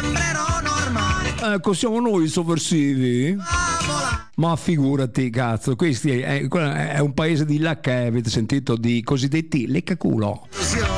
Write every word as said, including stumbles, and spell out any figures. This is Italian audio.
sembrerò normale. Ecco, siamo noi i sovversivi. Ma figurati, cazzo, questo è, è un paese di là che avete sentito di cosiddetti leccaculo.